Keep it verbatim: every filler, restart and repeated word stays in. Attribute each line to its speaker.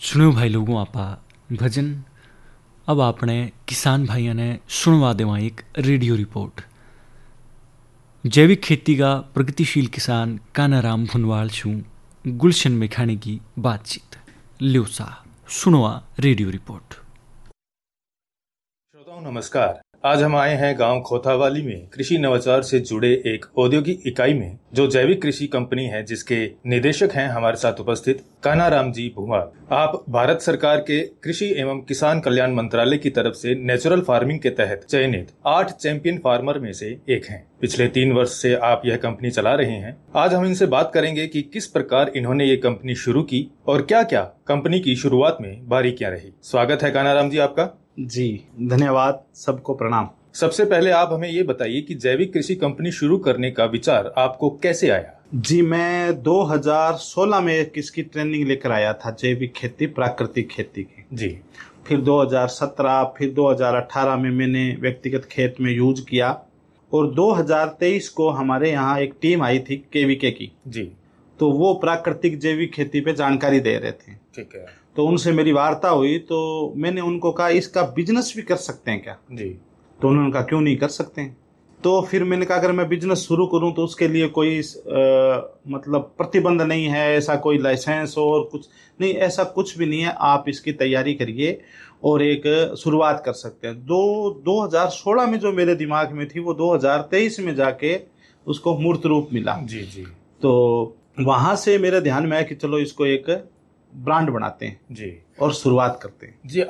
Speaker 1: सुनो भाई लोगों आपा भजन। अब आपने किसान भाइयों ने सुनवा देवा एक रेडियो रिपोर्ट। जैविक खेती का प्रगतिशील किसान कानाराम भुनवाल छू गुलशन में खाने की बातचीत ल्योसा सुनवा रेडियो रिपोर्ट।
Speaker 2: श्रोताओं नमस्कार। आज हम आए हैं गांव खोथावाली में कृषि नवाचार से जुड़े एक औद्योगिक इकाई में, जो जैविक कृषि कंपनी है, जिसके निदेशक हैं हमारे साथ उपस्थित कानाराम जी भुनवाल। आप भारत सरकार के कृषि एवं किसान कल्याण मंत्रालय की तरफ से नेचुरल फार्मिंग के तहत चयनित आठ चैंपियन फार्मर में से एक हैं। पिछले तीन वर्ष से आप यह कंपनी चला रहे हैं। आज हम इनसे बात करेंगे कि किस प्रकार इन्होंने ये कंपनी शुरू की और क्या क्या कंपनी की शुरुआत में बारीकियां रही। स्वागत है कानाराम जी आपका।
Speaker 3: जी धन्यवाद, सबको प्रणाम।
Speaker 2: सबसे पहले आप हमें ये बताइए कि जैविक कृषि कंपनी शुरू करने का विचार आपको कैसे आया?
Speaker 3: जी मैं दो हज़ार सोलह में इसकी ट्रेनिंग लेकर आया था, जैविक खेती, प्राकृतिक खेती की।
Speaker 2: जी।
Speaker 3: फिर दो हज़ार सत्रह, फिर दो हज़ार अठारह में मैंने व्यक्तिगत खेत में यूज किया और दो हज़ार तेईस को हमारे यहाँ एक टीम आई थी केवीके की।
Speaker 2: जी।
Speaker 3: तो वो प्राकृतिक जैविक खेती पे जानकारी दे रहे थे।
Speaker 2: ठीक है।
Speaker 3: तो उनसे मेरी वार्ता हुई तो मैंने उनको कहा इसका बिजनेस भी कर सकते हैं क्या?
Speaker 2: जी।
Speaker 3: तो उन्होंने कहा क्यों नहीं कर सकते हैं। तो फिर मैंने कहा अगर मैं बिजनेस शुरू करूं तो उसके लिए कोई आ, मतलब प्रतिबंध नहीं है, ऐसा कोई लाइसेंस और कुछ नहीं, ऐसा कुछ भी नहीं है। आप इसकी तैयारी करिए और एक शुरुआत कर सकते हैं। दो दो हज़ार सोलह में जो मेरे दिमाग में थी वो दो हज़ार तेईस में जाके उसको मूर्त रूप मिला।
Speaker 2: जी जी।
Speaker 3: तो वहां से मेरे ध्यान में आया कि चलो इसको एक ब्रांड बनाते हैं
Speaker 2: जी
Speaker 3: और शुरुआत करते हैं।
Speaker 2: जी।